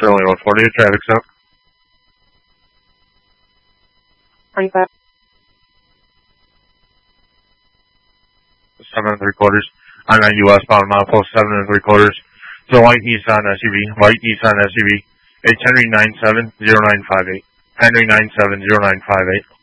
Sterling 140, traffic stop. Are you back? 7 3/4. I-90 westbound, mile post 7 3/4. It's a white Nissan SUV. White Nissan SUV. It's Henry 970958. Henry 970958.